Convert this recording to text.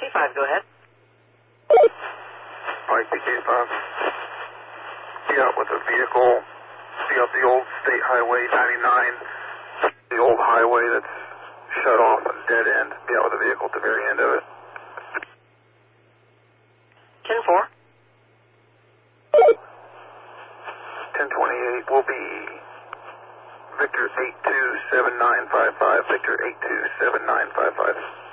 1025, go ahead. Mike, BK5. Be out with a vehicle. Be out the old State Highway 99. The old highway that's shut off and dead end. Be out with a vehicle at the very end of it. 10-4. 1028 will be Victor 827955. Victor 827955.